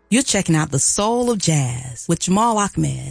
You're checking out the Soul of Jazz with Jamal Ahmed.